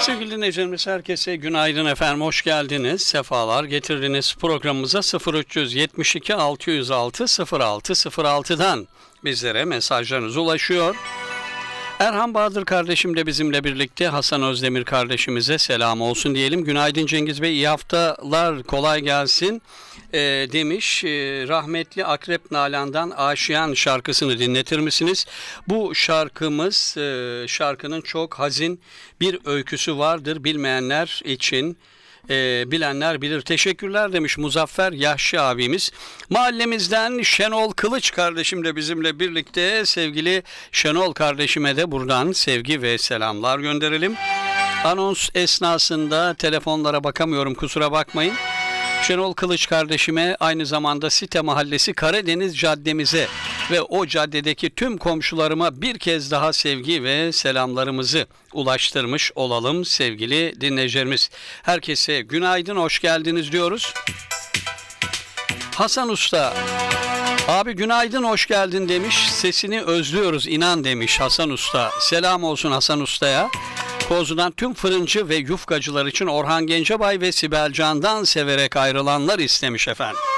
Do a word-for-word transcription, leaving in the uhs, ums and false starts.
Sevgili dinleyicilerimiz, herkese günaydın efendim, hoş geldiniz, sefalar getirdiniz programımıza. Sıfır üç yetmiş iki altı yüz altı sıfır altı sıfır altı'dan bizlere mesajlarınız ulaşıyor. Erhan Bahadır kardeşim de bizimle birlikte, Hasan Özdemir kardeşimize selam olsun diyelim. Günaydın Cengiz Bey, iyi haftalar, kolay gelsin e, demiş. E, rahmetli Akrep Nalan'dan Aşiyan şarkısını dinletir misiniz? Bu şarkımız, e, şarkının çok hazin bir öyküsü vardır, bilmeyenler için. E, bilenler bilir. Teşekkürler demiş Muzaffer Yahşi abimiz. Mahallemizden Şenol Kılıç kardeşim de bizimle birlikte. Sevgili Şenol kardeşime de buradan sevgi ve selamlar gönderelim. Anons esnasında telefonlara bakamıyorum, kusura bakmayın. Şenol Kılıç kardeşime aynı zamanda Site Mahallesi Karadeniz Caddemize ve o caddedeki tüm komşularıma bir kez daha sevgi ve selamlarımızı ulaştırmış olalım sevgili dinleyicilerimiz. Herkese günaydın, hoş geldiniz diyoruz. Hasan Usta, abi günaydın, hoş geldin demiş. Sesini özlüyoruz inan demiş Hasan Usta. Selam olsun Hasan Usta'ya. Kozlu'dan tüm fırıncı ve yufkacılar için Orhan Gencebay ve Sibel Can'dan severek ayrılanlar istemiş efendim.